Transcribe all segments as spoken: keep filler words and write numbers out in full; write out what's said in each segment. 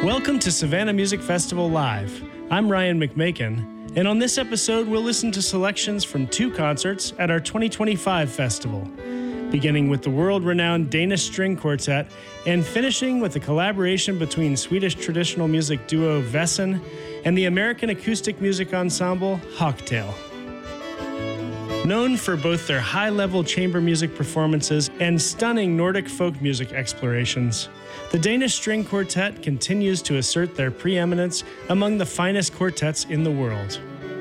Welcome to Savannah Music Festival Live. I'm Ryan McMakin, and on this episode, we'll listen to selections from two concerts at our twenty twenty-five festival, beginning with the world-renowned Danish String Quartet and finishing with a collaboration between Swedish traditional music duo Vessen and the American acoustic music ensemble Hawktail. Known for both their high-level chamber music performances and stunning Nordic folk music explorations, the Danish String Quartet continues to assert their preeminence among the finest quartets in the world.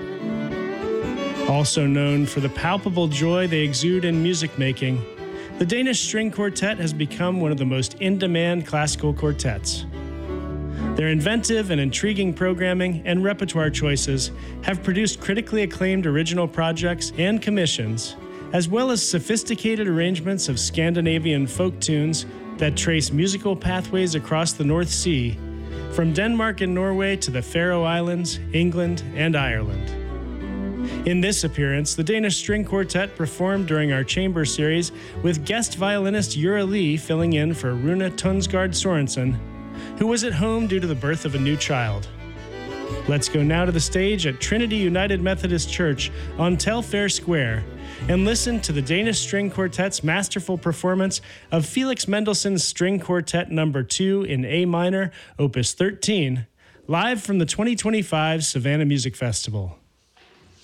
Also known for the palpable joy they exude in music making, the Danish String Quartet has become one of the most in-demand classical quartets. Their inventive and intriguing programming and repertoire choices have produced critically acclaimed original projects and commissions, as well as sophisticated arrangements of Scandinavian folk tunes that trace musical pathways across the North Sea, from Denmark and Norway to the Faroe Islands, England, and Ireland. In this appearance, the Danish String Quartet performed during our chamber series with guest violinist Jura Lee filling in for Rune Tunsgaard Sorensen, who was at home due to the birth of a new child. Let's go now to the stage at Trinity United Methodist Church on Telfair Square and listen to the Danish String Quartet's masterful performance of Felix Mendelssohn's String Quartet number two in A minor, opus thirteen, live from the twenty twenty-five Savannah Music Festival.